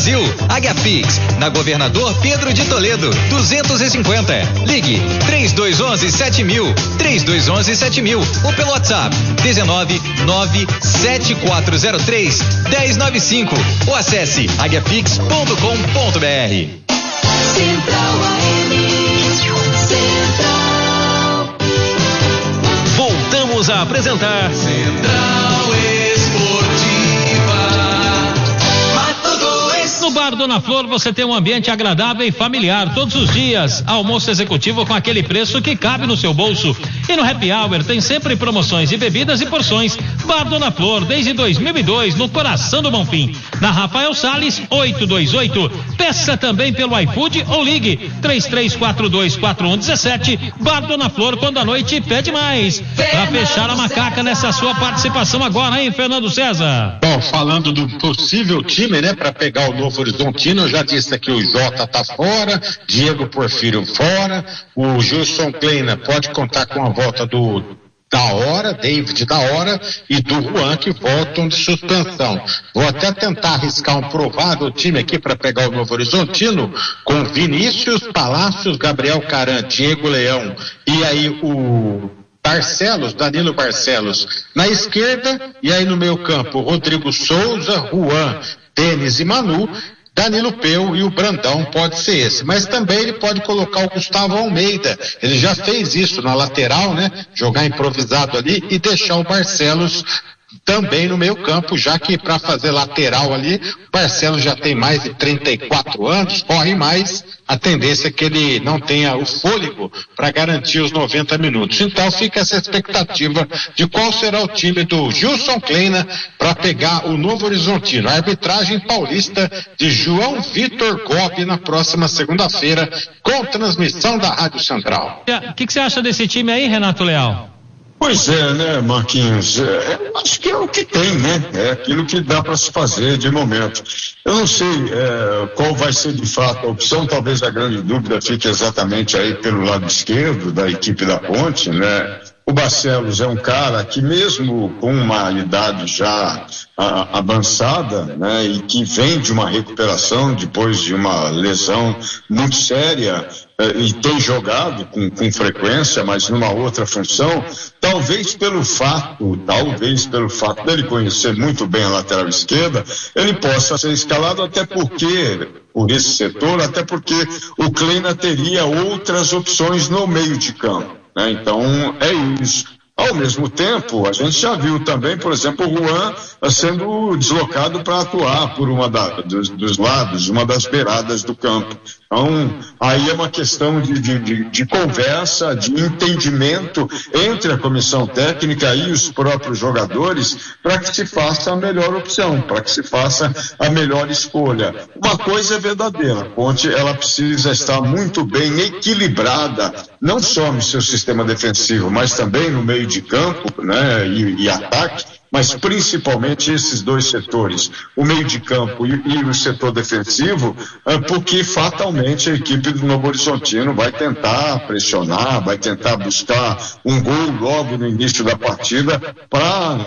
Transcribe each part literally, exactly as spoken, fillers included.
Brasil. Águia Pix, na Governador Pedro de Toledo, duzentos e cinquenta. Ligue três dois um um sete mil, três dois um um sete mil ou pelo WhatsApp dezenove nove sete quatro zero três um zero nove cinco ou acesse águia pix ponto com ponto br. Central A M, Central. Voltamos a apresentar Central Esportiva. Mato Grosso. No Bar Dona Flor você tem um ambiente agradável e familiar todos os dias. Almoço executivo com aquele preço que cabe no seu bolso. E no Happy Hour tem sempre promoções de bebidas e porções. Bar Dona Flor, desde dois mil e dois, no coração do Bonfim. Na Rafael Salles, oitocentos e vinte e oito. Peça também pelo iFood ou ligue três três quatro dois quatro um um sete. Bar Dona Flor, quando a noite pede mais. Pra fechar a macaca nessa sua participação agora, hein, Fernando César? Bom, falando do possível time, né, para pegar o Novo Horizontino, eu já disse aqui, o Jota tá fora, Diego Porfírio fora, o Gilson Kleina pode contar com a volta do da hora, David da hora e do Juan, que voltam de suspensão. Vou até tentar arriscar um provável time aqui para pegar o Novo Horizontino, com Vinícius, Palácios, Gabriel Caran, Diego Leão e aí o Barcelos, Danilo Barcelos na esquerda, e aí no meio campo Rodrigo Souza, Juan, Denis e Manu. Danilo Peu e o Brandão pode ser esse, mas também ele pode colocar o Gustavo Almeida, ele já fez isso na lateral, né, jogar improvisado ali e deixar o Barcelos também no meio campo, já que para fazer lateral ali, o Barcelos já tem mais de trinta e quatro anos, corre mais, a tendência é que ele não tenha o fôlego para garantir os noventa minutos. Então fica essa expectativa de qual será o time do Gilson Kleina para pegar o Novo Horizontino. A arbitragem paulista de João Vitor Gobi na próxima segunda-feira, com transmissão da Rádio Central. O que, que você acha desse time aí, Renato Leal? Pois é, né, Marquinhos? É, acho que é o que tem, né? É aquilo que dá para se fazer de momento. Eu não sei é, qual vai ser de fato a opção, talvez a grande dúvida fique exatamente aí pelo lado esquerdo da equipe da Ponte, né? O Barcelos é um cara que mesmo com uma idade já a, avançada, né, e que vem de uma recuperação depois de uma lesão muito séria, eh, e tem jogado com, com frequência, mas numa outra função, talvez pelo fato, talvez pelo fato dele conhecer muito bem a lateral esquerda, ele possa ser escalado até porque, por esse setor, até porque o Kleina teria outras opções no meio de campo. Então, é isso. Ao mesmo tempo, a gente já viu também, por exemplo, o Juan sendo deslocado para atuar por uma da, dos, dos lados, uma das beiradas do campo. Então, aí é uma questão de, de, de, de conversa, de entendimento entre a comissão técnica e os próprios jogadores para que se faça a melhor opção, para que se faça a melhor escolha. Uma coisa é verdadeira, a Ponte ela precisa estar muito bem equilibrada, não só no seu sistema defensivo, mas também no meio de campo, né, e, e ataque, mas principalmente esses dois setores, o meio de campo e, e o setor defensivo, porque fatalmente a equipe do Novo Horizontino vai tentar pressionar, vai tentar buscar um gol logo no início da partida para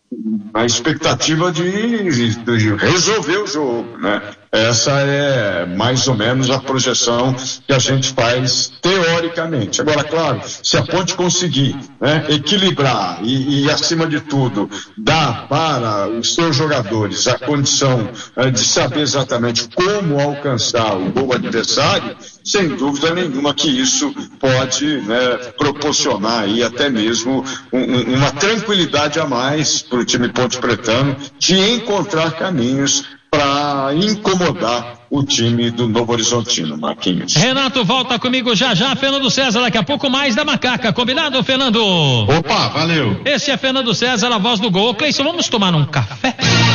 a expectativa de, de resolver o jogo, né? Essa é mais ou menos a projeção que a gente faz teoricamente. Agora, claro, se a Ponte conseguir, né, equilibrar e, e, acima de tudo, dar para os seus jogadores a condição uh, de saber exatamente como alcançar o gol adversário, sem dúvida nenhuma que isso pode, né, proporcionar aí até mesmo um, um, uma tranquilidade a mais para o time Ponte Pretano de encontrar caminhos para incomodar o time do Novo Horizontino, Marquinhos. Renato, volta comigo já já, Fernando César, daqui a pouco mais da Macaca, combinado, Fernando? Opa, valeu. Esse é Fernando César, a voz do gol. Cleison, vamos tomar um café?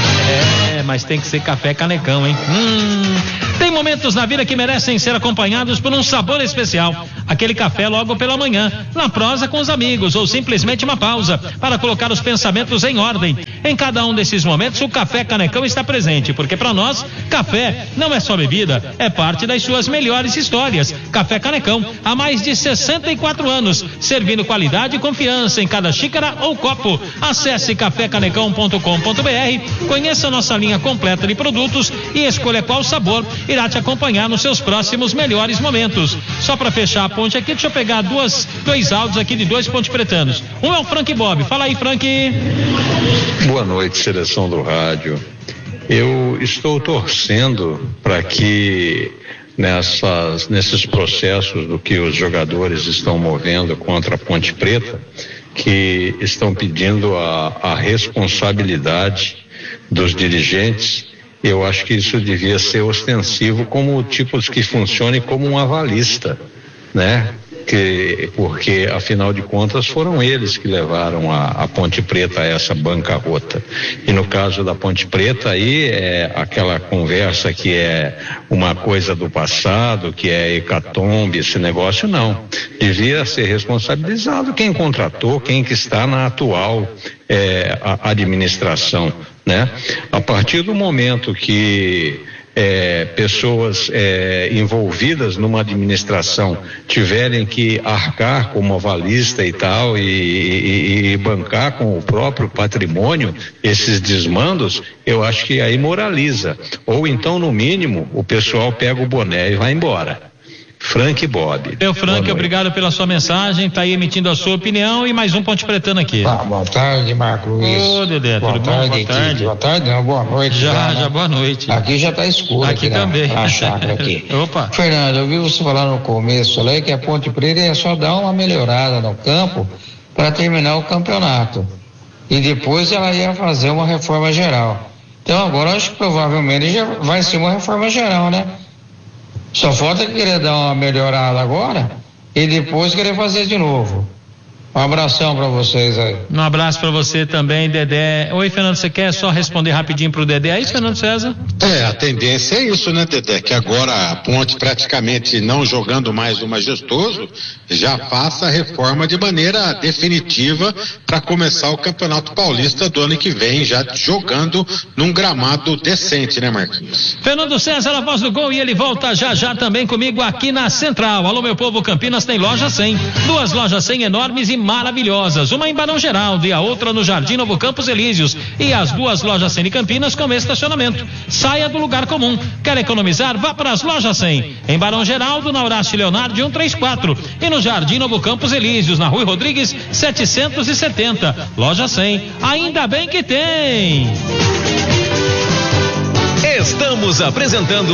É, mas tem que ser café canecão, hein? Hum... Tem momentos na vida que merecem ser acompanhados por um sabor especial. Aquele café logo pela manhã, na prosa com os amigos ou simplesmente uma pausa para colocar os pensamentos em ordem. Em cada um desses momentos, o Café Canecão está presente, porque para nós, café não é só bebida, é parte das suas melhores histórias. Café Canecão, há mais de sessenta e quatro anos, servindo qualidade e confiança em cada xícara ou copo. Acesse café canecão ponto com ponto br, conheça a nossa linha completa de produtos e escolha qual sabor irá te acompanhar nos seus próximos melhores momentos. Só para fechar a ponte aqui, deixa eu pegar duas, dois áudios aqui de dois ponte-pretanos. Um é o Frank Bob. Fala aí, Frank. Boa noite, seleção do rádio. Eu estou torcendo para que nessas, nesses processos do que os jogadores estão movendo contra a Ponte Preta, que estão pedindo a, a responsabilidade dos dirigentes, eu acho que isso devia ser ostensivo como tipo que funcione como um avalista, né? Que, porque afinal de contas foram eles que levaram a, a Ponte Preta a essa bancarrota. E no caso da Ponte Preta aí é aquela conversa que é uma coisa do passado, que é hecatombe, esse negócio não. Devia ser responsabilizado quem contratou, quem que está na atual é, a administração, né? A partir do momento que É, pessoas é, envolvidas numa administração tiverem que arcar como avalista e tal e, e, e bancar com o próprio patrimônio esses desmandos, eu acho que aí moraliza. Ou então, no mínimo, o pessoal pega o boné e vai embora. Frank Bob. Eu, Frank, obrigado pela sua mensagem, tá aí emitindo a sua opinião e mais um ponte pretano aqui. Ah, boa tarde, Marco Luiz. Ô, Dedé, boa tudo tarde, bom? Boa tarde. Boa tarde, não, boa noite. Já, já, né? já boa noite. Aqui já tá escuro. Aqui, aqui também. Na, na chácara aqui. Opa. Fernando, eu vi você falar no começo ali que a Ponte Preta ia só dar uma melhorada no campo para terminar o campeonato. E depois ela ia fazer uma reforma geral. Então agora eu acho que provavelmente já vai ser uma reforma geral, né? Só falta querer dar uma melhorada agora e depois querer fazer de novo. Um abração para vocês aí. Um abraço para você também, Dedé. Oi, Fernando, você quer só responder rapidinho pro Dedé? É isso, Fernando César? É, a tendência é isso, né, Dedé? Que agora a Ponte praticamente não jogando mais o majestoso, já faça a reforma de maneira definitiva para começar o Campeonato Paulista do ano que vem, já jogando num gramado decente, né, Marquinhos? Fernando César, a voz do gol, e ele volta já já também comigo aqui na Central. Alô, meu povo, Campinas tem loja cem. Duas lojas cem enormes e maravilhosas, uma em Barão Geraldo e a outra no Jardim Novo Campos Elíseos, e as duas lojas cem de Campinas com estacionamento. Saia do lugar comum. Quer economizar? Vá para as lojas cem. Em Barão Geraldo, na Horácio Leonardo cento e trinta e quatro, e no Jardim Novo Campos Elíseos, na Rui Rodrigues setecentos e setenta. Loja cem, ainda bem que tem. Estamos apresentando